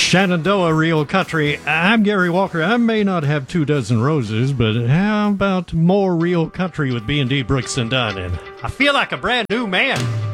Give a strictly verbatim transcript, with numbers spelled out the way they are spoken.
Shenandoah Real Country. I'm Gary Walker. I may not have two dozen roses, but how about more real country with B and D Brooks and Dunn? And I feel like a brand new man.